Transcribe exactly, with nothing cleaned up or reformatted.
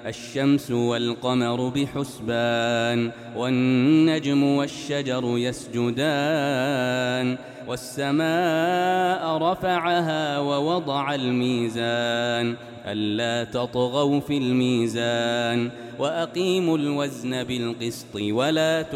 الشمس والقمر بحسبان والنجم والشجر يسجدان والسماء رفعها ووضع الميزان ألا تطغوا في الميزان وأقيموا الوزن بالقسط ولا